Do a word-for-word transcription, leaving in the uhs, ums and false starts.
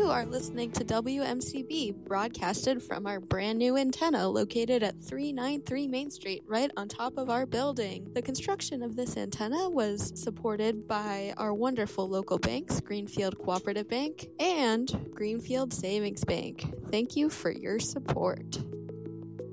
You are listening to W M C B, broadcasted from our brand new antenna located at three ninety-three Main Street, right on top of our building. The construction of this antenna was supported by our wonderful local banks, Greenfield Cooperative Bank and Greenfield Savings Bank. Thank you for your support.